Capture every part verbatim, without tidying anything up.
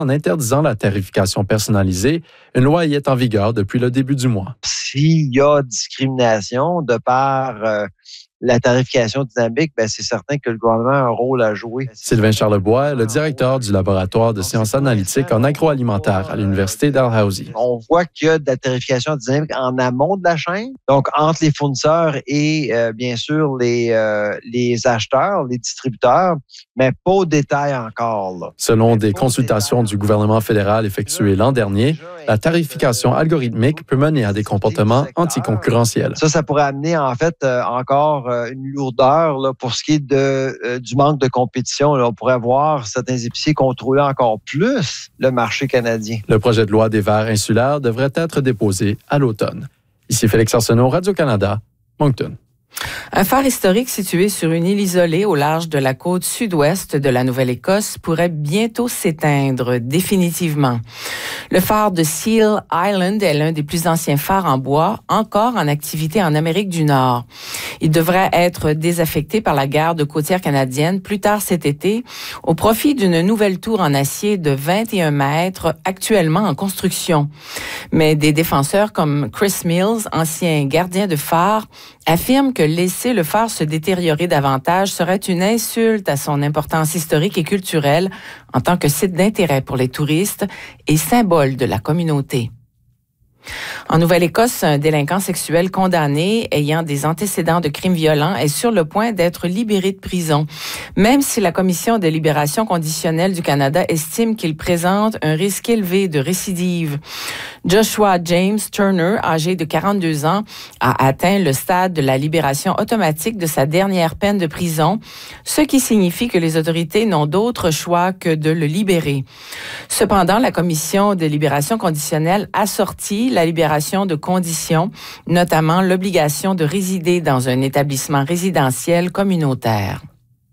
en interdisant la tarification personnalisée. Une loi y est en vigueur depuis le début du mois. S'il y a discrimination de par euh, la tarification dynamique, ben c'est certain que le gouvernement a un rôle à jouer. Sylvain Charlebois, le directeur du laboratoire de sciences analytiques en agroalimentaire à l'Université Dalhousie. On voit qu'il y a de la tarification dynamique en amont de la chaîne, donc entre les fournisseurs et euh, bien sûr les, euh, les acheteurs, les distributeurs, mais pas au détail encore. Là. Selon des consultations du gouvernement fédéral effectuées l'an dernier, la tarification algorithmique peut mener à des comportements anticoncurrentiels. Ça, ça pourrait amener en fait euh, encore une lourdeur là, pour ce qui est de, euh, du manque de compétition. Là, on pourrait voir certains épiciers contrôler encore plus le marché canadien. Le projet de loi des Verts insulaires devrait être déposé à l'automne. Ici Félix Arsenault, Radio-Canada, Moncton. Un phare historique situé sur une île isolée au large de la côte sud-ouest de la Nouvelle-Écosse pourrait bientôt s'éteindre définitivement. Le phare de Seal Island est l'un des plus anciens phares en bois encore en activité en Amérique du Nord. Il devrait être désaffecté par la garde côtière canadienne plus tard cet été au profit d'une nouvelle tour en acier de vingt et un mètres actuellement en construction. Mais des défenseurs comme Chris Mills, ancien gardien de phare, affirment que laisser le phare se détériorer davantage serait une insulte à son importance historique et culturelle en tant que site d'intérêt pour les touristes et symbole de la communauté. En Nouvelle-Écosse, un délinquant sexuel condamné ayant des antécédents de crimes violents est sur le point d'être libéré de prison, même si la Commission de libération conditionnelle du Canada estime qu'il présente un risque élevé de récidive. Joshua James Turner, âgé de quarante-deux ans, a atteint le stade de la libération automatique de sa dernière peine de prison, ce qui signifie que les autorités n'ont d'autre choix que de le libérer. Cependant, la Commission de libération conditionnelle a sorti la libération de conditions, notamment l'obligation de résider dans un établissement résidentiel communautaire.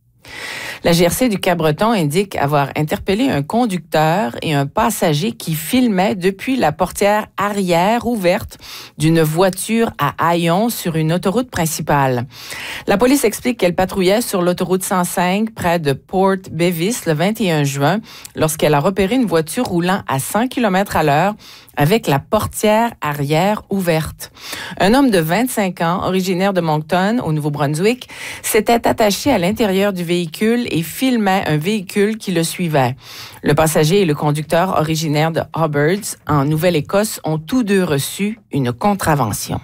La G R C du Cap-Breton indique avoir interpellé un conducteur et un passager qui filmaient depuis la portière arrière ouverte d'une voiture à haillons sur une autoroute principale. La police explique qu'elle patrouillait sur l'autoroute cent cinq près de Port Bevis le vingt et un juin lorsqu'elle a repéré une voiture roulant à cent kilomètres à l'heure avec la portière arrière ouverte. Un homme de vingt-cinq ans, originaire de Moncton, au Nouveau-Brunswick, s'était attaché à l'intérieur du véhicule et filmait un véhicule qui le suivait. Le passager et le conducteur, originaires de Hobart, en Nouvelle-Écosse, ont tous deux reçu une contravention.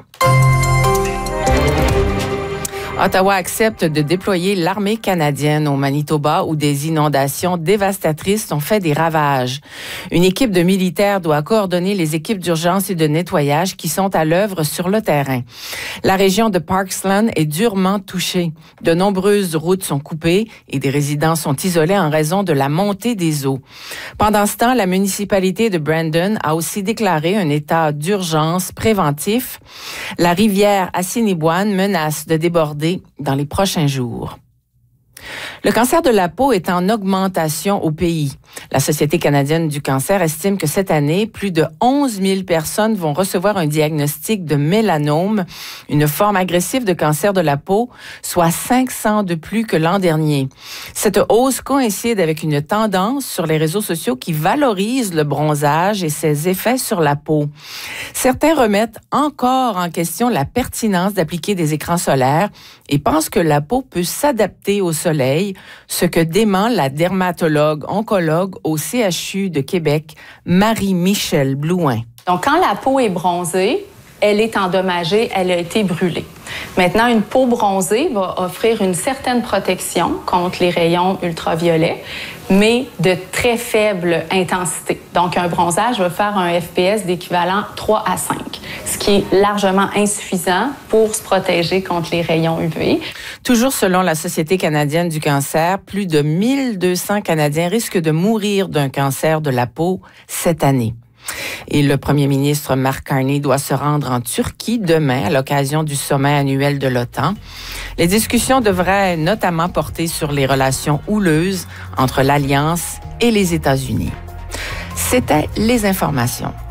Ottawa accepte de déployer l'armée canadienne au Manitoba où des inondations dévastatrices ont fait des ravages. Une équipe de militaires doit coordonner les équipes d'urgence et de nettoyage qui sont à l'œuvre sur le terrain. La région de Parksland est durement touchée. De nombreuses routes sont coupées et des résidents sont isolés en raison de la montée des eaux. Pendant ce temps, la municipalité de Brandon a aussi déclaré un état d'urgence préventif. La rivière Assiniboine menace de déborder dans les prochains jours. Le cancer de la peau est en augmentation au pays. La Société canadienne du cancer estime que cette année, plus de onze mille personnes vont recevoir un diagnostic de mélanome, une forme agressive de cancer de la peau, soit cinq cents de plus que l'an dernier. Cette hausse coïncide avec une tendance sur les réseaux sociaux qui valorise le bronzage et ses effets sur la peau. Certains remettent encore en question la pertinence d'appliquer des écrans solaires et pensent que la peau peut s'adapter au soleil, ce que dément la dermatologue oncologue au C H U de Québec, Marie-Michelle Blouin. Donc, quand la peau est bronzée, elle est endommagée, elle a été brûlée. Maintenant, une peau bronzée va offrir une certaine protection contre les rayons ultraviolets, mais de très faible intensité. Donc, un bronzage va faire un F P S d'équivalent trois à cinq, ce qui est largement insuffisant pour se protéger contre les rayons U V. Toujours selon la Société canadienne du cancer, plus de mille deux cents Canadiens risquent de mourir d'un cancer de la peau cette année. Et le premier ministre Mark Carney doit se rendre en Turquie demain à l'occasion du sommet annuel de l'OTAN. Les discussions devraient notamment porter sur les relations houleuses entre l'Alliance et les États-Unis. C'était les informations.